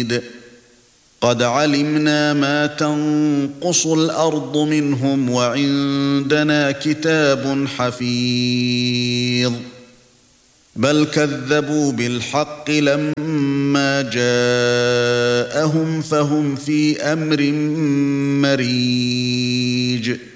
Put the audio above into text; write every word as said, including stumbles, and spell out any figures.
بعيد قد علمنا ما تنقص الأرض منهم وعندنا كتاب حفيظ بل كذبوا بالحق لما جاءهم فهم في أمر مريج